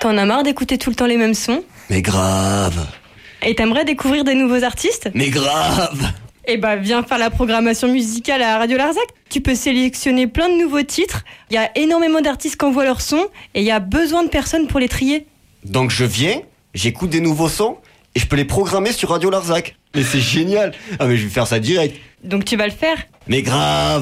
T'en as marre d'écouter tout le temps les mêmes sons? Mais grave. Et t'aimerais découvrir des nouveaux artistes? Mais grave. Eh ben, viens faire la programmation musicale à Radio Larzac. Tu peux sélectionner plein de nouveaux titres. Il y a énormément d'artistes qui envoient leurs sons et il y a besoin de personnes pour les trier. Donc je viens, j'écoute des nouveaux sons et je peux les programmer sur Radio Larzac. Mais c'est génial. Ah mais je vais faire ça direct. Donc tu vas le faire? Mais grave.